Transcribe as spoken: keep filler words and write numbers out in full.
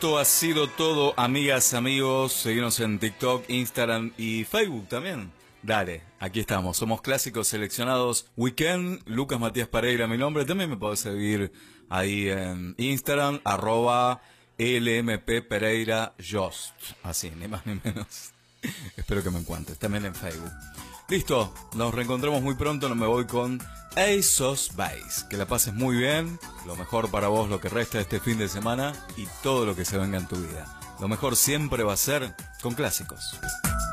Esto ha sido todo, amigas, amigos. Seguimos en TikTok, Instagram y Facebook también. Dale, aquí estamos. Somos Clásicos Seleccionados Weekend. Lucas Matías Pereira, mi nombre. También me podés seguir ahí en Instagram, arroba L M P Pereira Just. Así, ni más ni menos. Espero que me encuentres. También en Facebook. Listo, nos reencontramos muy pronto. No me voy con Ace of Base. Que la pases muy bien. Lo mejor para vos, lo que resta de este fin de semana y todo lo que se venga en tu vida. Lo mejor siempre va a ser con clásicos.